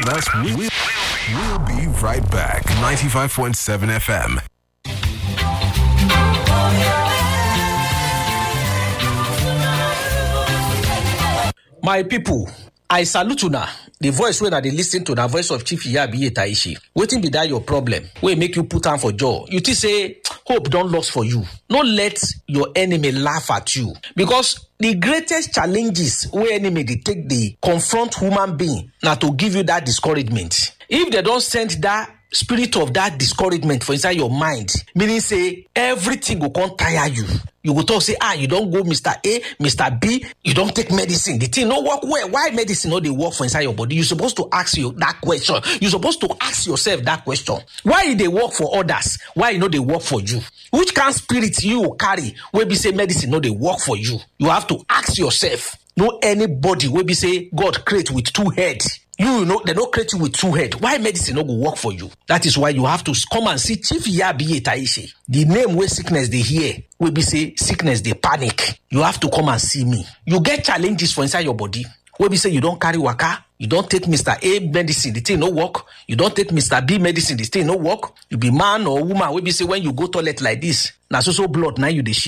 us, we'll be right back. 95.7 FM. My people, I salute you now. The voice when I listen to the voice of Chief Iyabiye Taishi. Waiting be that your problem. Wey make you put on for jaw. You think say hope don't lost for you. No let your enemy laugh at you. Because the greatest challenges where enemy they take the confront human being now to give you that discouragement. If they don't send that spirit of that discouragement for inside your mind, meaning say everything will come tire you. You go talk say, you don't go Mr. A, Mr. B, you don't take medicine. The thing no work well. Why medicine no they work for inside your body? You're supposed to ask you that question. You're supposed to ask yourself that question. Why they work for others? Why you know they work for you? Which kind of spirit you carry where be say medicine no they work for you? You have to ask yourself. No anybody where be say God create with two heads. You know, they don't create you with two heads. Why medicine no go work for you? That is why you have to come and see Chief Iyabiye Taishi. The name where sickness they hear, will be say sickness they panic. You have to come and see me. You get challenges for inside your body. Where be say you don't carry waka, you don't take Mr. A medicine, the thing no work. You don't take Mr. B medicine, the thing no work. You be man or woman, where be say when you go toilet like this, na so blood now you dey shit.